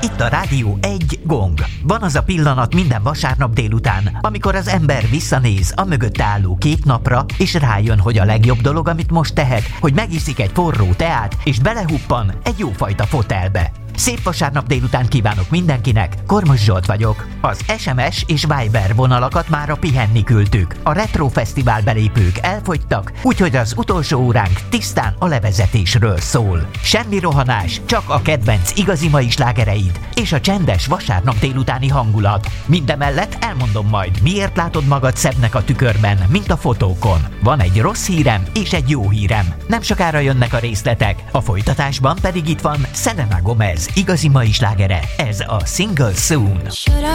Itt a Rádió 1 Gong. Van az a pillanat minden vasárnap délután, amikor az ember visszanéz a mögötte álló 2 napra, és rájön, hogy a legjobb dolog, amit most tehet, hogy megiszik egy forró teát, és belehuppan egy jófajta fotelbe. Szép vasárnap délután kívánok mindenkinek, Kormos Zsolt vagyok. Az SMS és Viber vonalakat mára pihenni küldtük. A Retro Fesztivál belépők elfogytak, úgyhogy az utolsó óránk tisztán a levezetésről szól. Semmi rohanás, csak a kedvenc igazi mai slágereid és a csendes vasárnap délutáni hangulat. Mindemellett elmondom majd, miért látod magad szebbnek a tükörben, mint a fotókon. Van egy rossz hírem és egy jó hírem. Nem sokára jönnek a részletek, a folytatásban pedig itt van Selena Gomez igazi mai slágere. Ez a Single Soon.